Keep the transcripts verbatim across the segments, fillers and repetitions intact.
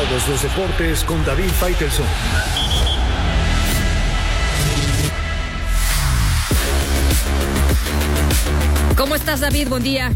Todos los deportes con David Faitelson. ¿Cómo estás, David? Buen día.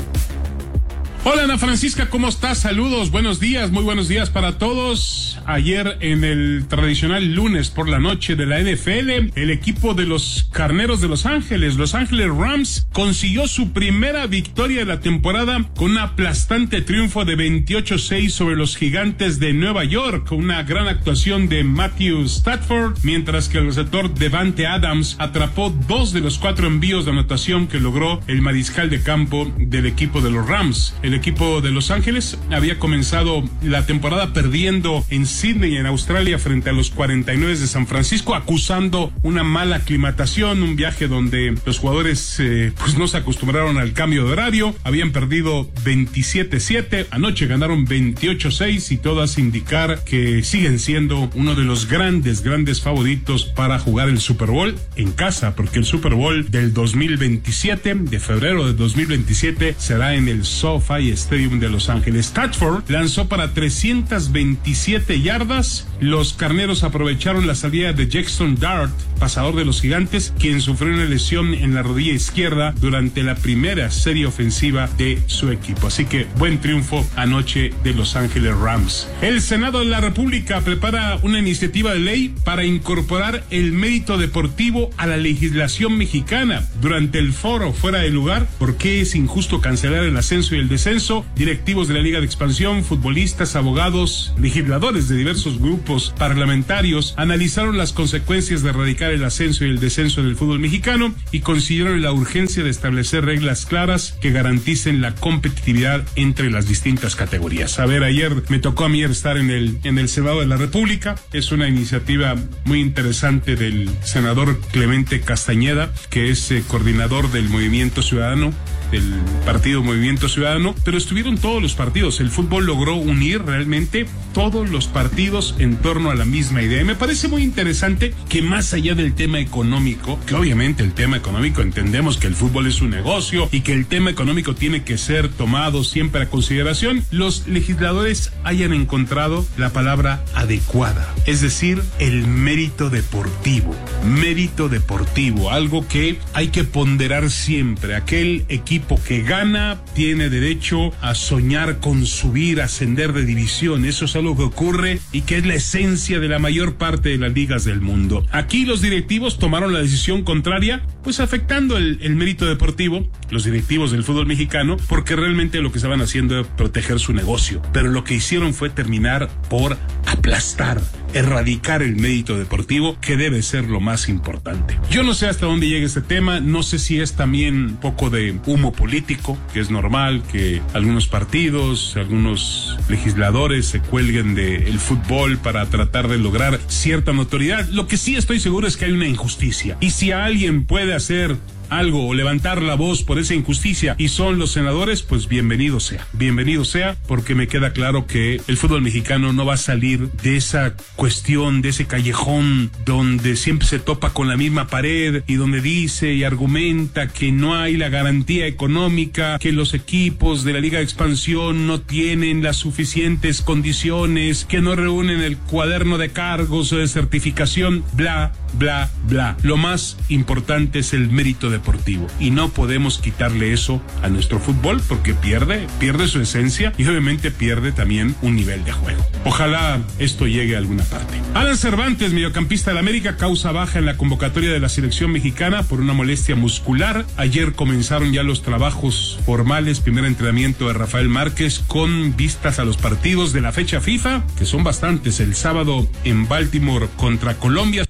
Hola, Ana Francisca, ¿cómo estás? Saludos, buenos días, muy buenos días para todos. Ayer, en el tradicional lunes por la noche de la N F L, el equipo de los Carneros de Los Ángeles, Los Ángeles Rams, consiguió su primera victoria de la temporada con un aplastante triunfo de veintiocho a seis sobre los Gigantes de Nueva York, con una gran actuación de Matthew Stafford, mientras que el receptor Davante Adams atrapó dos de los cuatro envíos de anotación que logró el mariscal de campo del equipo de los Rams. El equipo de Los Ángeles había comenzado la temporada perdiendo en Sydney, en Australia, frente a los cuarenta y nueve de San Francisco, acusando una mala aclimatación, un viaje donde los jugadores eh, pues no se acostumbraron al cambio de horario. Habían perdido veintisiete a siete, anoche ganaron veintiocho a seis y todo hace indicar que siguen siendo uno de los grandes, grandes favoritos para jugar el Super Bowl en casa, porque el Super Bowl del dos mil veintisiete, de febrero de dos mil veintisiete, será en el SoFi Stadium de Los Ángeles. Stafford lanzó para trescientas veintisiete yardas. Los Carneros aprovecharon la salida de Jackson Dart, pasador de los Gigantes, quien sufrió una lesión en la rodilla izquierda durante la primera serie ofensiva de su equipo. Así que buen triunfo anoche de Los Ángeles Rams. El Senado de la República prepara una iniciativa de ley para incorporar el mérito deportivo a la legislación mexicana. Durante el foro Fuera de Lugar, ¿por qué es injusto cancelar el ascenso y el descenso? Directivos de la Liga de Expansión, futbolistas, abogados, legisladores de diversos grupos parlamentarios analizaron las consecuencias de erradicar el ascenso y el descenso del fútbol mexicano y consideraron la urgencia de establecer reglas claras que garanticen la competitividad entre las distintas categorías. A ver, ayer me tocó a mí estar en el, en el Senado de la República. Es una iniciativa muy interesante del senador Clemente Castañeda, que es eh, coordinador del Movimiento Ciudadano, del Partido Movimiento Ciudadano, pero estuvieron todos los partidos. El fútbol logró unir realmente todos los partidos en torno a la misma idea. Y me parece muy interesante que más allá del tema económico, que obviamente el tema económico entendemos que el fútbol es un negocio y que el tema económico tiene que ser tomado siempre a consideración, los legisladores hayan encontrado la palabra adecuada, es decir, el mérito deportivo. Mérito deportivo, algo que hay que ponderar siempre. Aquel equipo que gana tiene derecho a soñar con subir, ascender de división. Eso es algo que ocurre y que es la esencia de la mayor parte de las ligas del mundo. Aquí los directivos tomaron la decisión contraria, pues afectando el, el mérito deportivo, los directivos del fútbol mexicano, porque realmente lo que estaban haciendo era proteger su negocio. Pero lo que hicieron fue terminar por aplastar, erradicar el mérito deportivo, que debe ser lo más importante. Yo no sé hasta dónde llega este tema, no sé si es también un poco de humo político, que es normal que algunos partidos, algunos legisladores se cuelguen del fútbol para tratar de lograr cierta notoriedad. Lo que sí estoy seguro es que hay una injusticia, y si alguien puede hacer algo o levantar la voz por esa injusticia y son los senadores, pues bienvenido sea, bienvenido sea, porque me queda claro que el fútbol mexicano no va a salir de esa cuestión, de ese callejón donde siempre se topa con la misma pared y donde dice y argumenta que no hay la garantía económica, que los equipos de la Liga de Expansión no tienen las suficientes condiciones, que no reúnen el cuaderno de cargos o de certificación, bla, bla, bla. Lo más importante es el mérito deportivo y no podemos quitarle eso a nuestro fútbol, porque pierde, pierde su esencia y obviamente pierde también un nivel de juego. Ojalá esto llegue a alguna parte. Alan Cervantes, mediocampista del América, causa baja en la convocatoria de la selección mexicana por una molestia muscular. Ayer comenzaron ya los trabajos formales, primer entrenamiento de Rafael Márquez con vistas a los partidos de la fecha FIFA, que son bastantes, el sábado en Baltimore contra Colombia.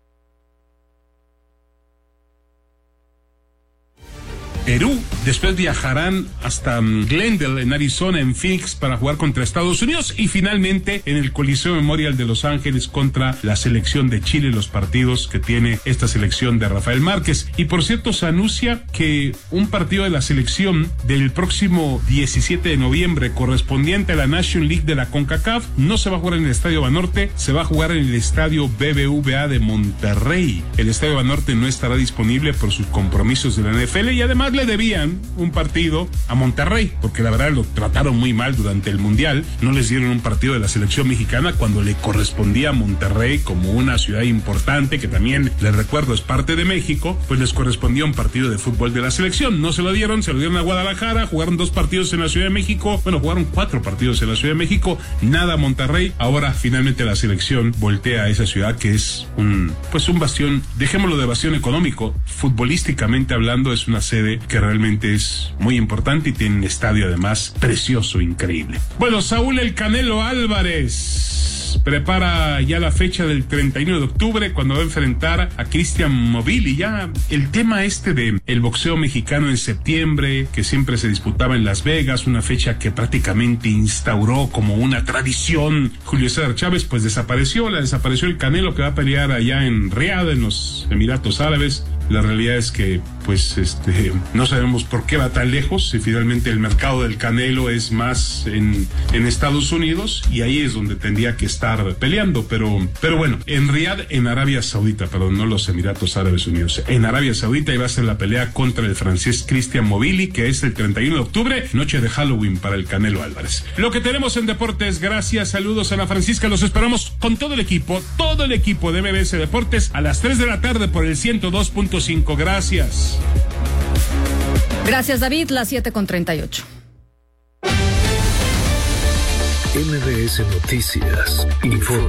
Perú. Después viajarán hasta Glendale, en Arizona, en Phoenix, para jugar contra Estados Unidos, y finalmente en el Coliseo Memorial de Los Ángeles contra la selección de Chile, los partidos que tiene esta selección de Rafael Márquez. Y por cierto, se anuncia que un partido de la selección del próximo diecisiete de noviembre, correspondiente a la National League de la CONCACAF, no se va a jugar en el Estadio Banorte, se va a jugar en el Estadio B B V A de Monterrey. El Estadio Banorte no estará disponible por sus compromisos de la N F L, y además le debían un partido a Monterrey, porque la verdad lo trataron muy mal durante el Mundial. No les dieron un partido de la selección mexicana cuando le correspondía a Monterrey como una ciudad importante, que también, les recuerdo, es parte de México, pues les correspondía un partido de fútbol de la selección. No se lo dieron, se lo dieron a Guadalajara, jugaron dos partidos en la Ciudad de México, bueno, jugaron cuatro partidos en la Ciudad de México, nada Monterrey. Ahora finalmente la selección voltea a esa ciudad que es un, pues un bastión, dejémoslo de bastión económico, futbolísticamente hablando es una sede que realmente es muy importante y tiene un estadio además precioso, increíble. Bueno, Saúl El Canelo Álvarez prepara ya la fecha del treinta y uno de octubre cuando va a enfrentar a Cristian Movili. Ya el tema este de el boxeo mexicano en septiembre, que siempre se disputaba en Las Vegas, una fecha que prácticamente instauró como una tradición Julio César Chávez, pues desapareció, la desapareció el Canelo, que va a pelear allá en Riad, en los Emiratos Árabes. La realidad es que, pues, este, no sabemos por qué va tan lejos, si finalmente el mercado del Canelo es más en, en Estados Unidos, y ahí es donde tendría que estar peleando, pero, pero bueno, en Riad, en Arabia Saudita, perdón, no los Emiratos Árabes Unidos, en Arabia Saudita iba a ser la pelea contra el francés Cristian Movili, que es el treinta y uno de octubre, noche de Halloween para el Canelo Álvarez. Lo que tenemos en deportes, gracias, saludos a Ana Francisca, los esperamos con todo el equipo, todo el equipo de M B S Deportes a las tres de la tarde por el ciento dos punto cinco. Gracias. Gracias, David. Las siete con treinta y ocho. M B S Noticias informa.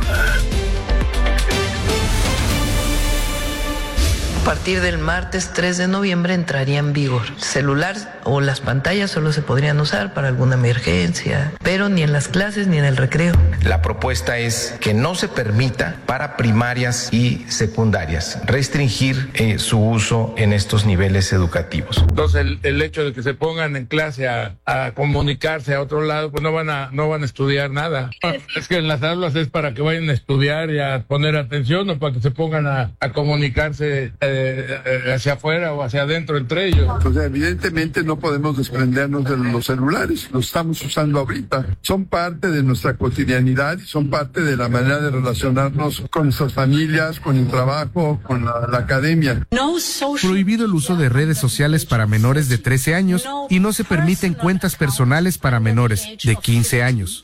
A partir del martes tres de noviembre entraría en vigor. Celular o las pantallas solo se podrían usar para alguna emergencia, pero ni en las clases ni en el recreo. La propuesta es que no se permita para primarias y secundarias restringir eh, su uso en estos niveles educativos. Entonces el, el hecho de que se pongan en clase a, a comunicarse a otro lado, pues no van a no van a estudiar nada. Es que en las aulas es para que vayan a estudiar y a poner atención, o para que se pongan a, a comunicarse eh, hacia afuera o hacia adentro entre ellos. Entonces, evidentemente no podemos desprendernos de los celulares, los estamos usando ahorita. Son parte de nuestra cotidianidad y son parte de la manera de relacionarnos con nuestras familias, con el trabajo, con la, la academia. Prohibido el uso de redes sociales para menores de trece años y no se permiten cuentas personales para menores de quince años.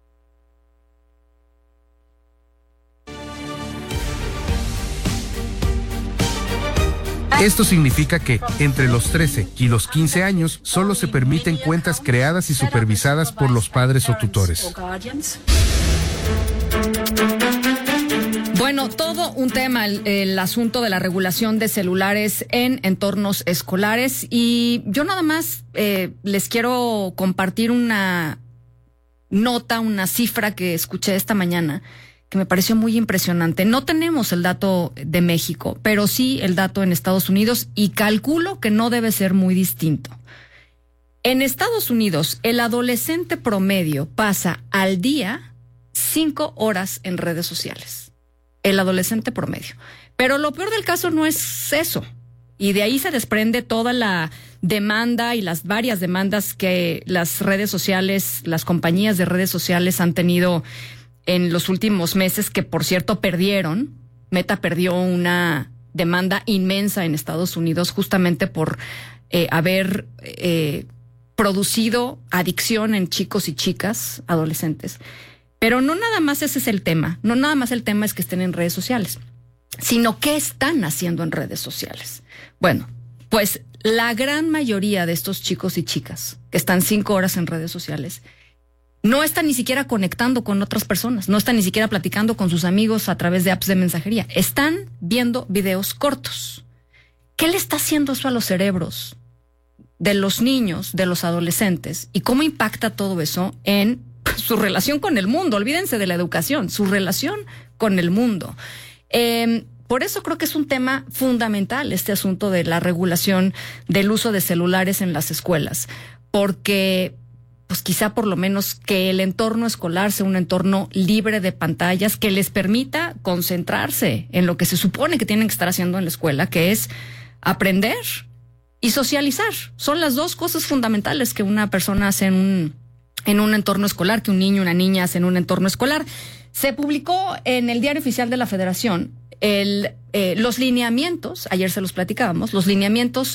Esto significa que, entre los trece y los quince años, solo se permiten cuentas creadas y supervisadas por los padres o tutores. Bueno, todo un tema, el, el asunto de la regulación de celulares en entornos escolares. Y yo nada más eh, les quiero compartir una nota, una cifra que escuché esta mañana, que me pareció muy impresionante. No tenemos el dato de México, pero sí el dato en Estados Unidos, y calculo que no debe ser muy distinto. En Estados Unidos, el adolescente promedio pasa al día cinco horas en redes sociales. El adolescente promedio. Pero lo peor del caso no es eso. Y de ahí se desprende toda la demanda y las varias demandas que las redes sociales, las compañías de redes sociales han tenido en los últimos meses, que por cierto perdieron. Meta perdió una demanda inmensa en Estados Unidos justamente por eh, haber eh, producido adicción en chicos y chicas, adolescentes. Pero no nada más ese es el tema, no nada más el tema es que estén en redes sociales, sino qué están haciendo en redes sociales. Bueno, pues la gran mayoría de estos chicos y chicas que están cinco horas en redes sociales no están ni siquiera conectando con otras personas, no están ni siquiera platicando con sus amigos a través de apps de mensajería. Están viendo videos cortos. ¿Qué le está haciendo eso a los cerebros de los niños, de los adolescentes? ¿Y cómo impacta todo eso en su relación con el mundo? Olvídense de la educación, su relación con el mundo. Eh, por eso creo que es un tema fundamental este asunto de la regulación del uso de celulares en las escuelas, porque pues quizá por lo menos que el entorno escolar sea un entorno libre de pantallas, que les permita concentrarse en lo que se supone que tienen que estar haciendo en la escuela, que es aprender y socializar. Son las dos cosas fundamentales que una persona hace en un, en un entorno escolar, que un niño, una niña hace en un entorno escolar. Se publicó en el Diario Oficial de la Federación el, eh, los lineamientos, ayer se los platicábamos, los lineamientos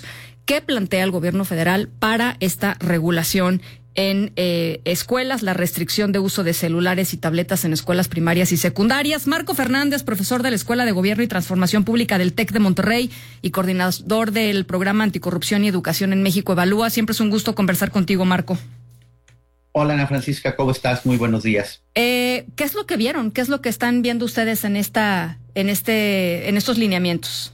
¿qué plantea el gobierno federal para esta regulación en eh, escuelas, la restricción de uso de celulares y tabletas en escuelas primarias y secundarias? Marco Fernández, profesor de la Escuela de Gobierno y Transformación Pública del TEC de Monterrey y coordinador del Programa Anticorrupción y Educación en México Evalúa. Siempre es un gusto conversar contigo, Marco. Hola, Ana Francisca, ¿cómo estás? Muy buenos días. Eh, ¿Qué es lo que vieron? ¿Qué es lo que están viendo ustedes en esta, en este, en estos lineamientos?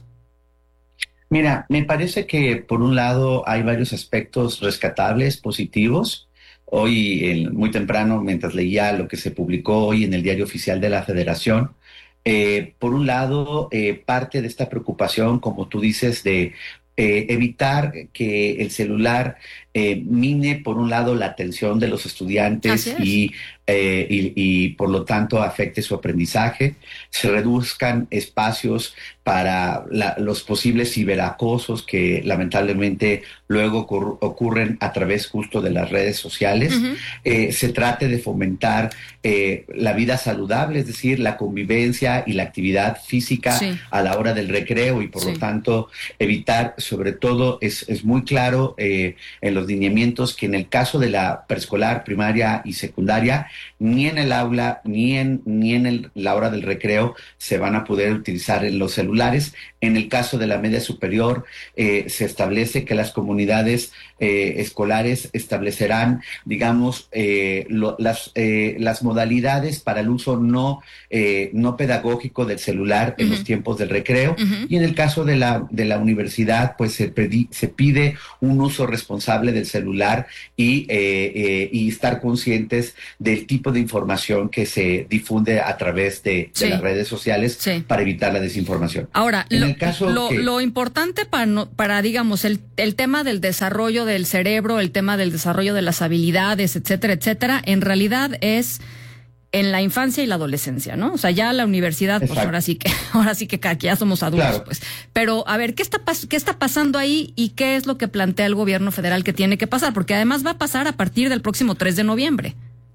Mira, me parece que por un lado hay varios aspectos rescatables, positivos. Hoy, el, muy temprano, mientras leía lo que se publicó hoy en el Diario Oficial de la Federación, eh, por un lado, eh, parte de esta preocupación, como tú dices, de eh, evitar que el celular eh, mine, por un lado, la atención de los estudiantes y, eh, y, y, por lo tanto, afecte su aprendizaje, se reduzcan espacios para la, los posibles ciberacosos que lamentablemente luego ocurr, ocurren a través justo de las redes sociales. Uh-huh. Eh, se trate de fomentar eh, la vida saludable, es decir, la convivencia y la actividad física sí. a la hora del recreo y por sí. lo tanto evitar, sobre todo, es, es muy claro eh, en los lineamientos que en el caso de la preescolar, primaria y secundaria, ni en el aula ni en, ni en el, la hora del recreo se van a poder utilizar en los celulares. En el caso de la media superior, eh, se establece que las comunidades eh, escolares establecerán, digamos, eh, lo, las, eh, las modalidades para el uso no, eh, no pedagógico del celular uh-huh. en los tiempos del recreo. Uh-huh. Y en el caso de la, de la universidad, pues se, pedi, se pide un uso responsable del celular y, eh, eh, y estar conscientes del tipo de información que se difunde a través de, de sí. las redes sociales sí. para evitar la desinformación. Ahora, en lo, el caso lo, que... lo importante para, no, para digamos, el, el tema del desarrollo del cerebro, el tema del desarrollo de las habilidades, etcétera, etcétera, en realidad es en la infancia y la adolescencia, ¿no? O sea, ya la universidad, Exacto. pues ahora sí que, ahora sí que ya somos adultos, claro. pues. Pero, a ver, ¿qué está, qué está pasando ahí y qué es lo que plantea el gobierno federal que tiene que pasar? Porque además va a pasar a partir del próximo tres de noviembre.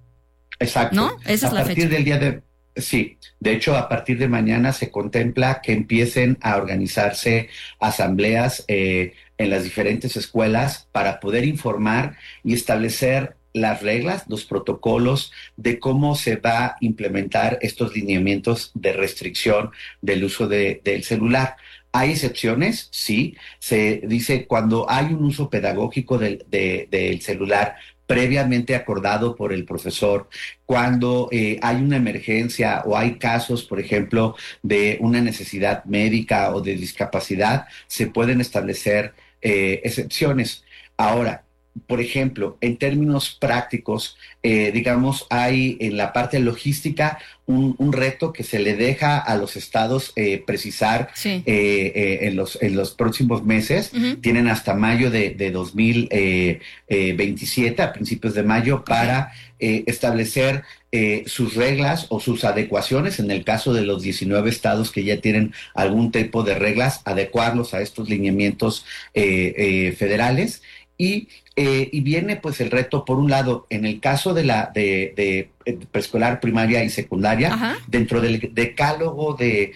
Exacto. ¿No? Esa es a la partir fecha. del día de... Sí, de hecho, a partir de mañana se contempla que empiecen a organizarse asambleas eh, en las diferentes escuelas para poder informar y establecer las reglas, los protocolos de cómo se va a implementar estos lineamientos de restricción del uso de, del celular. ¿Hay excepciones? Sí. Se dice cuando hay un uso pedagógico del, de, del celular previamente acordado por el profesor, cuando eh, hay una emergencia o hay casos, por ejemplo, de una necesidad médica o de discapacidad, se pueden establecer eh, excepciones. Ahora, por ejemplo, en términos prácticos, eh, digamos, hay en la parte logística un, un reto que se le deja a los estados eh, precisar sí. eh, eh, en, los, en los próximos meses. Uh-huh. Tienen hasta mayo de, de dos mil veintisiete, a principios de mayo, para eh, establecer eh, sus reglas o sus adecuaciones. En el caso de los diecinueve estados que ya tienen algún tipo de reglas, adecuarlos a estos lineamientos eh, eh, federales. Y, eh, y viene pues el reto, por un lado, en el caso de la de, de, de preescolar, primaria y secundaria, Ajá. dentro del decálogo de,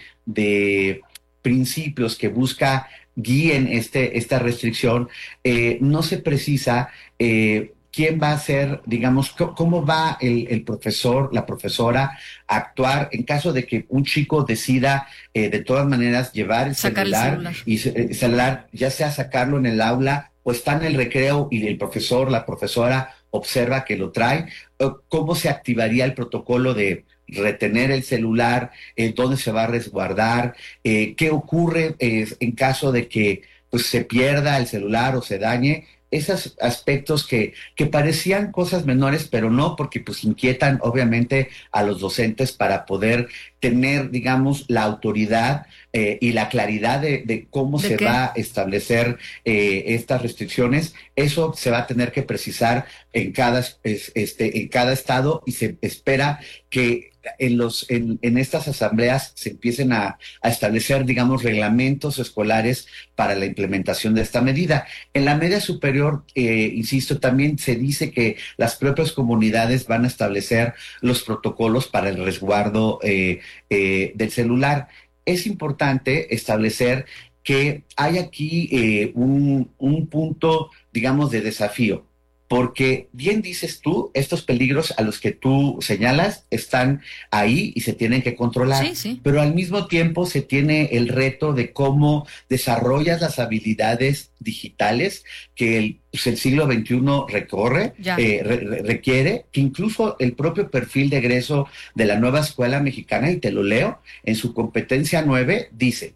de principios que busca guíen este, esta restricción, eh, no se precisa eh, quién va a ser, digamos, c- cómo va el, el profesor, la profesora a actuar en caso de que un chico decida eh, de todas maneras llevar el Sacar celular, el celular. y el celular, ya sea sacarlo en el aula o está en el recreo y el profesor, la profesora observa que lo trae. ¿Cómo se activaría el protocolo de retener el celular? Eh, ¿Dónde se va a resguardar? Eh, ¿Qué ocurre eh, en caso de que pues, se pierda el celular o se dañe? Esos aspectos que, que parecían cosas menores, pero no, porque pues inquietan obviamente a los docentes para poder tener, digamos, la autoridad eh, y la claridad de, de cómo ¿De se qué? va a establecer eh, estas restricciones. Eso se va a tener que precisar en cada, este, en cada estado y se espera que en, los, en, en estas asambleas se empiecen a, a establecer, digamos, reglamentos escolares para la implementación de esta medida. En la media superior, eh, insisto, también se dice que las propias comunidades van a establecer los protocolos para el resguardo eh, eh, del celular. Es importante establecer que hay aquí eh, un, un punto, digamos, de desafío. Porque bien dices tú, estos peligros a los que tú señalas están ahí y se tienen que controlar. Sí, sí. Pero al mismo tiempo se tiene el reto de cómo desarrollas las habilidades digitales que el, pues el siglo veintiuno recorre, eh, re, requiere, que incluso el propio perfil de egreso de la nueva escuela mexicana, y te lo leo, en su competencia nueve dice: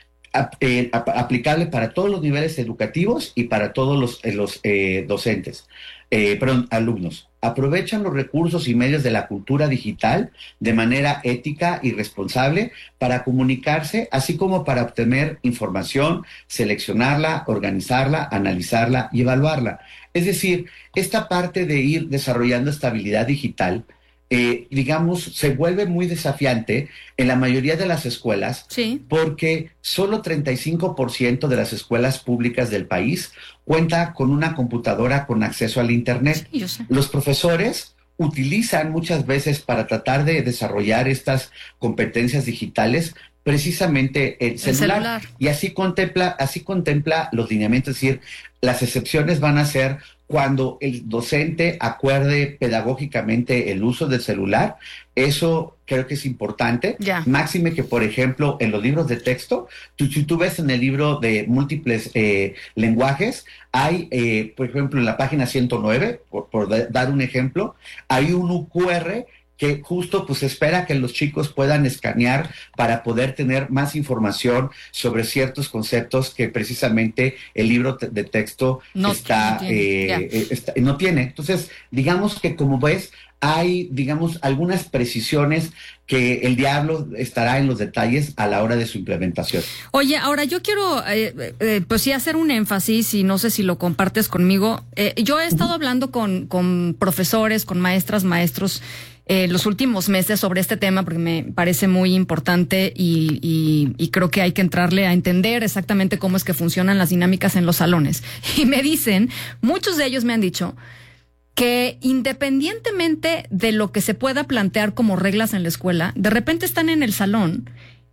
Eh, aplicable para todos los niveles educativos y para todos los, eh, los eh, docentes, eh, perdón, alumnos. Aprovechan los recursos y medios de la cultura digital de manera ética y responsable para comunicarse, así como para obtener información, seleccionarla, organizarla, analizarla y evaluarla. Es decir, esta parte de ir desarrollando esta habilidad digital, Eh, digamos, se vuelve muy desafiante en la mayoría de las escuelas, sí, porque solo treinta y cinco por ciento de las escuelas públicas del país cuenta con una computadora con acceso al Internet. Sí, yo sé. Los profesores utilizan muchas veces para tratar de desarrollar estas competencias digitales precisamente el celular, el celular. Y así contempla, así contempla los lineamientos, es decir, las excepciones van a ser cuando el docente acuerde pedagógicamente el uso del celular. Eso creo que es importante. Ya. Máxime que, por ejemplo, en los libros de texto, tú, si tú ves en el libro de múltiples eh, lenguajes, hay, eh, por ejemplo, en la página ciento nueve, por, por dar un ejemplo, hay un U Q R que justo pues espera que los chicos puedan escanear para poder tener más información sobre ciertos conceptos que precisamente el libro te- de texto No, está, no tiene, eh, eh, está- no tiene. Entonces, digamos que como ves, hay, digamos, algunas precisiones que el diablo estará en los detalles a la hora de su implementación. Oye, ahora yo quiero, eh, eh, pues sí, hacer un énfasis, y no sé si lo compartes conmigo. Eh, yo he estado hablando con, con profesores, con maestras, maestros, eh, los últimos meses sobre este tema, porque me parece muy importante y, y, y creo que hay que entrarle a entender exactamente cómo es que funcionan las dinámicas en los salones. Y me dicen, muchos de ellos me han dicho que independientemente de lo que se pueda plantear como reglas en la escuela, de repente están en el salón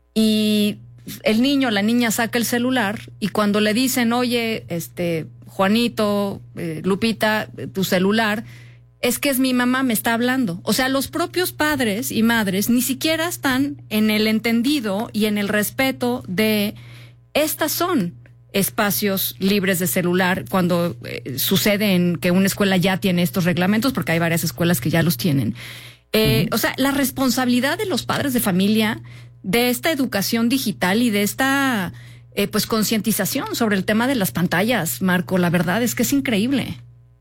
y el niño o la niña saca el celular, y cuando le dicen, oye, este, Juanito, eh, Lupita, tu celular, es que es mi mamá, me está hablando. O sea, los propios padres y madres ni siquiera están en el entendido y en el respeto de estas son espacios libres de celular cuando eh, sucede en que una escuela ya tiene estos reglamentos, porque hay varias escuelas que ya los tienen. Eh, uh-huh. O sea, la responsabilidad de los padres de familia de esta educación digital y de esta eh, pues concientización sobre el tema de las pantallas, Marco, la verdad es que es increíble.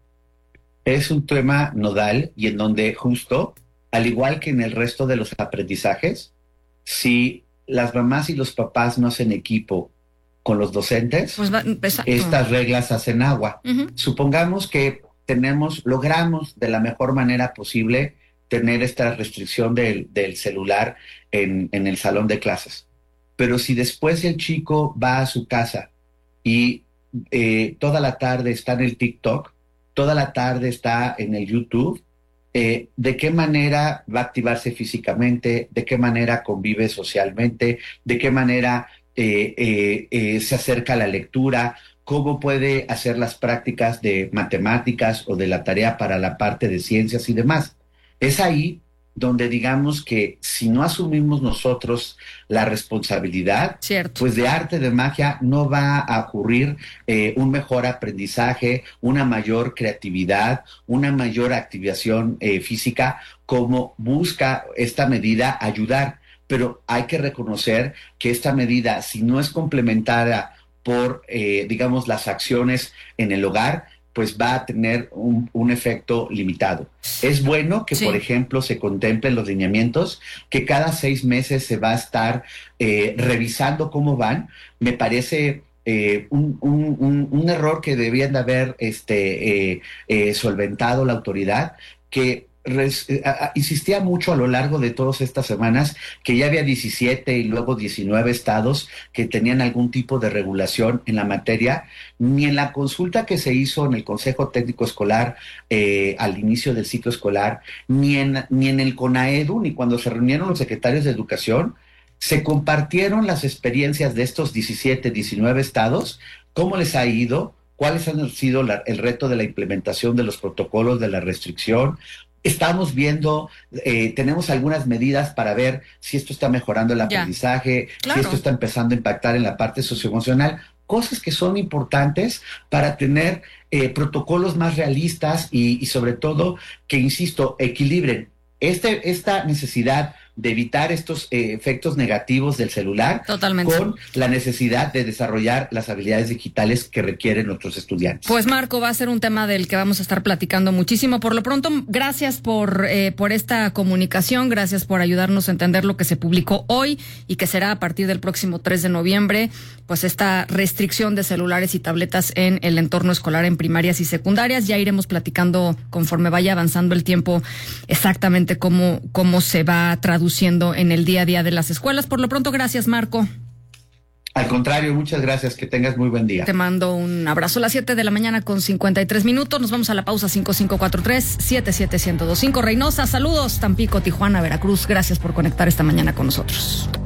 Es un tema nodal y en donde justo, al igual que en el resto de los aprendizajes, si las mamás y los papás no hacen equipo con los docentes, pues va, estas reglas hacen agua. Uh-huh. Supongamos que tenemos, logramos de la mejor manera posible tener esta restricción del, del celular en, en el salón de clases. Pero si después el chico va a su casa y eh, toda la tarde está en el TikTok, toda la tarde está en el YouTube, eh, ¿de qué manera va a activarse físicamente? ¿De qué manera convive socialmente? ¿De qué manera eh, eh, eh, se acerca a la lectura? ¿Cómo puede hacer las prácticas de matemáticas o de la tarea para la parte de ciencias y demás? Es ahí donde digamos que si no asumimos nosotros la responsabilidad, Cierto. pues de arte de magia no va a ocurrir eh, un mejor aprendizaje, una mayor creatividad, una mayor activación eh, física, como busca esta medida ayudar. Pero hay que reconocer que esta medida, si no es complementada por, eh, digamos, las acciones en el hogar, pues va a tener un, un efecto limitado. Es bueno que, sí, por ejemplo, se contemplen los lineamientos, que cada seis meses se va a estar eh, revisando cómo van. Me parece eh, un, un, un, un error que debían de haber este, eh, eh, solventado la autoridad, que Res, eh, a, insistía mucho a lo largo de todas estas semanas que ya había diecisiete y luego diecinueve estados que tenían algún tipo de regulación en la materia. Ni en la consulta que se hizo en el Consejo Técnico Escolar eh, al inicio del ciclo escolar, ni en, ni en el CONAEDU, ni cuando se reunieron los secretarios de Educación, Se compartieron las experiencias de estos diecisiete, diecinueve estados, cómo les ha ido, cuáles han sido la, el reto de la implementación de los protocolos de la restricción. Estamos viendo, eh, tenemos algunas medidas para ver si esto está mejorando el aprendizaje, claro. si esto está empezando a impactar en la parte socioemocional, cosas que son importantes para tener eh, protocolos más realistas y, y sobre todo que, insisto, equilibren este, esta necesidad de evitar estos eh, efectos negativos del celular Totalmente. Con la necesidad de desarrollar las habilidades digitales que requieren nuestros estudiantes. Pues Marco, va a ser un tema del que vamos a estar platicando muchísimo. Por lo pronto, gracias por, eh, por esta comunicación, gracias por ayudarnos a entender lo que se publicó hoy y que será a partir del próximo tres de noviembre, pues esta restricción de celulares y tabletas en el entorno escolar en primarias y secundarias. Ya iremos platicando conforme vaya avanzando el tiempo exactamente cómo, cómo se va traduciendo en el día a día de las escuelas. Por lo pronto, gracias, Marco. Al contrario, muchas gracias, que tengas muy buen día. Te mando un abrazo a las siete de la mañana con cincuenta y tres minutos. Nos vamos a la pausa. Cinco cinco cuatro tres, siete siete uno cero dos cinco. Reynosa, saludos. Tampico, Tijuana, Veracruz. Gracias por conectar esta mañana con nosotros.